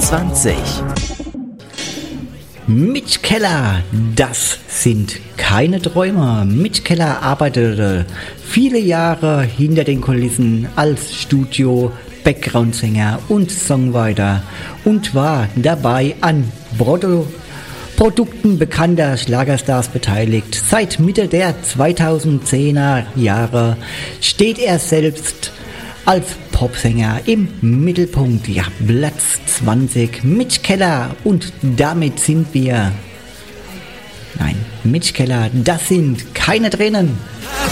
20. Mitch Keller, das sind keine Träumer. Mitch Keller arbeitete viele Jahre hinter den Kulissen als Studio-Background-Sänger und Songwriter und war dabei an Produkten bekannter Schlagerstars beteiligt. Seit Mitte der 2010er Jahre steht er selbst als Popsänger im Mittelpunkt. Ja, Platz 20, Mitch Keller. Und damit sind wir... Nein, Mitch Keller, das sind keine Tränen.